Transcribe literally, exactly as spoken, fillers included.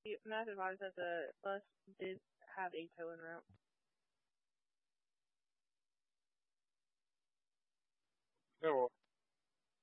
you must advise that the bus did have a towing route.